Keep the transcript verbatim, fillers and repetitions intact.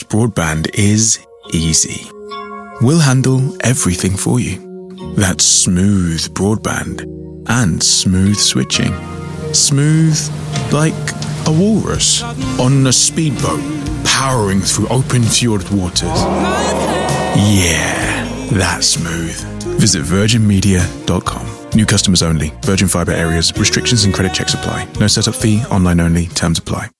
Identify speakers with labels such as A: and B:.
A: broadband is easy. We'll handle everything for you. That's smooth broadband and smooth switching. Smooth like a walrus on a speedboat powering through open fjord waters. Yeah, that's smooth. Visit virgin media dot com. New customers only. Virgin Fibre areas. Restrictions and credit checks apply. No setup fee. Online only. Terms apply.